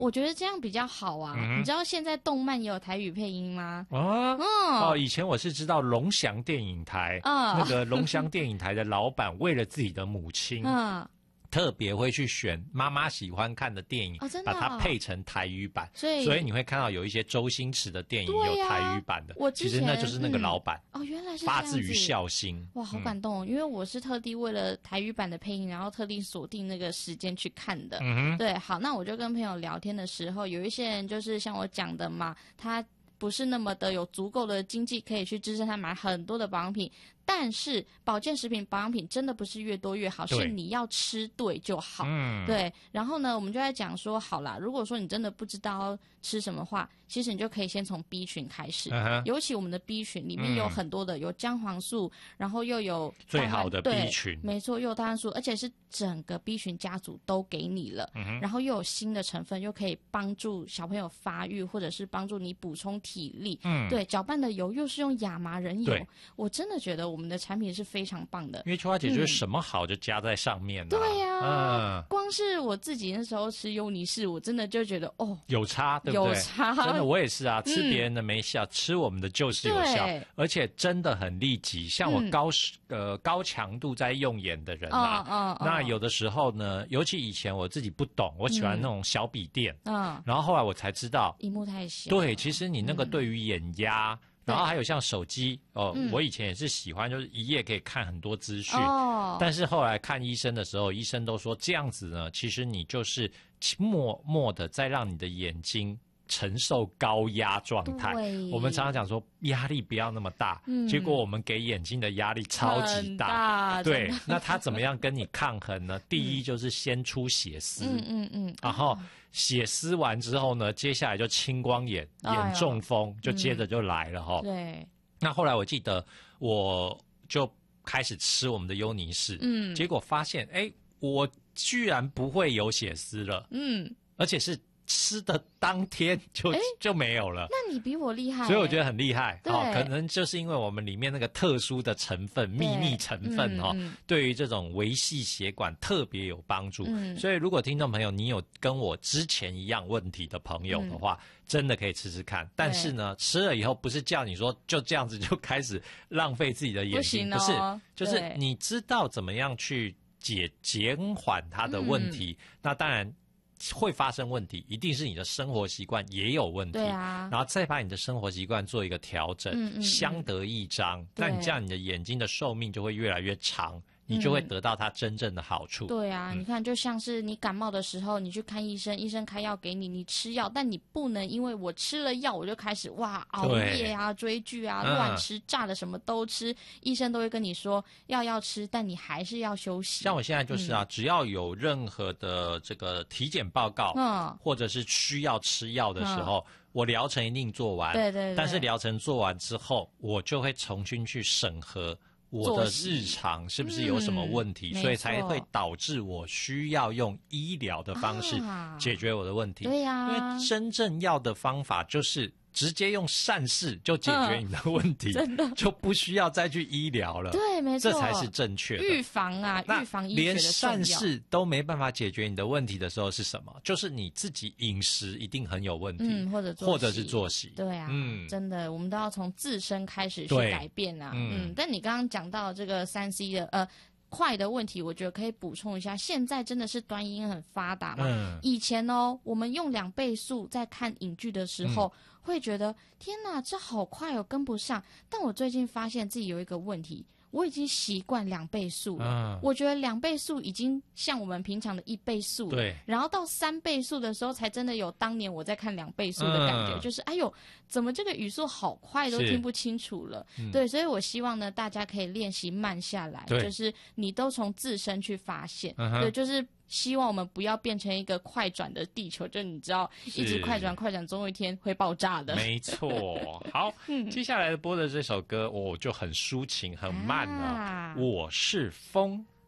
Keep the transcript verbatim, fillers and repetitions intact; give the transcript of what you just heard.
我觉得这样比较好啊。嗯、你知道现在动漫也有台语配音吗？ 啊， 嗯、 哦，以前我是知道龙翔电影台，嗯、那个龙翔电影台的老板为了自己的母亲，嗯。特别会去选妈妈喜欢看的电影， 哦真的哦、 把它配成台语版， 所以所以你会看到有一些周星驰的电影有台语版的。 我之前其实那就是那个老板、 嗯、哦，原来是发自于孝心。 哇，好感动、哦！嗯、因为我是特地为了台语版的配音，然后特地锁定那个时间去看的。嗯哼，对，好，那我就跟朋友聊天的时候，有一些人就是像我讲的嘛，他不是那么的有足够的经济可以去支撑他买很多的保养品。但是保健食品保养品真的不是越多越好，是你要吃对就好。嗯，对。然后呢，我们就在讲说，好啦，如果说你真的不知道吃什么话，其实你就可以先从 B 群开始。Uh-huh. 尤其我们的 B 群里面有很多的，嗯、有姜黄素，然后又有最好的 B 群， 没错，又有大汉素，而且是整个 B 群家族都给你了。嗯、然后又有新的成分，又可以帮助小朋友发育，或者是帮助你补充体力。嗯，对，搅拌的油又是用亚麻仁油，我真的觉得我们的产品是非常棒的。 因为秋花姐就是什么好就加在上面、啊嗯、 对呀、啊嗯，光是我自己那时候吃优尼氏，我真的就觉得哦， 有差，对不对？ 有差， 真的，我也是啊，吃别人的没效，嗯、吃我们的就是有效，而且真的很立即。像我高、嗯、呃高强度在用眼的人啊，嗯嗯、那有的时候呢，尤其以前我自己不懂，我喜欢那种小笔电，嗯，然后后来我才知道， 萤幕太小， 对，其实你那个对于眼压。嗯然后还有像手机哦、嗯，我以前也是喜欢，就是一页可以看很多资讯。哦。但是后来看医生的时候，医生都说这样子呢，其实你就是默默的在让你的眼睛承受高压状态。我们常常讲说压力不要那么大，嗯、结果我们给眼睛的压力超级大。 大对，那他怎么样跟你抗衡呢？第一就是先出血丝，嗯嗯嗯，然后血丝完之后呢，接下来就青光眼、哎、眼中风，就接着就来了哈、嗯。 对。 那后来我记得我就开始吃我们的优尼氏，嗯，结果发现哎，我居然不会有血丝了，嗯，而且是。吃的当天就就没有了， 那你比我厉害、欸， 所以我觉得很厉害。哦，可能就是因为我们里面那个特殊的成分、秘密成分哈、嗯哦，对于这种维系血管特别有帮助。嗯、所以如果听众朋友你有跟我之前一样问题的朋友的话，嗯、真的可以吃吃看。但是呢，吃了以后不是叫你说就这样子就开始浪费自己的眼睛， 不行哦、 不是，就是你知道怎么样去解减缓它的问题，嗯、那当然。会发生问题，一定是你的生活习惯也有问题， 对啊， 然后再把你的生活习惯做一个调整，嗯嗯嗯相得益彰，那你这样你的眼睛的寿命就会越来越长。你就会得到它真正的好处。 嗯、对啊、嗯，你看，就像是你感冒的时候，你去看医生，医生开药给你，你吃药，但你不能因为我吃了药，我就开始哇熬夜啊、追剧啊、乱吃、嗯、炸的什么都吃，医生都会跟你说药要吃，但你还是要休息。 像我现在就是啊，嗯、只要有任何的这个体检报告，嗯，或者是需要吃药的时候。嗯我疗程一定做完， 对对对， 但是疗程做完之后，我就会重新去审核我的日常是不是有什么问题，嗯、所以才会导致我需要用医疗的方式解决我的问题。 啊、对呀、啊， 因为真正要的方法就是直接用善事就解决你的问题，嗯、真的就不需要再去医疗了。 对，没错， 这才是正确的。 预防啊，预防医学的重要。连善事都没办法解决你的问题的时候是什么？就是你自己饮食一定很有问题， 嗯，或者或者是作息。 对啊，嗯，真的，我们都要从自身开始去改变啊。嗯, 嗯，但你刚刚讲到这个三 C 的呃。快的问题，我觉得可以补充一下。现在真的是短影音很发达嘛？嗯、以前哦，我们用两倍速在看影剧的时候，嗯、会觉得天哪，这好快哦，跟不上。但我最近发现自己有一个问题，我已经习惯两倍速了。嗯、我觉得两倍速已经像我们平常的一倍速了。 对。 然后到三倍速的时候，才真的有当年我在看两倍速的感觉，嗯、就是哎呦，怎么这个语速好快，都听不清楚了。嗯、对，所以我希望呢，大家可以练习慢下来，就是你都从自身去发现。嗯、对，就是希望我们不要变成一个快转的地球，就你知道，一直快转快转，总有一天会爆炸的。 没错。好，嗯、接下来播的这首歌，我、哦、就很抒情，很慢了。啊、我是风。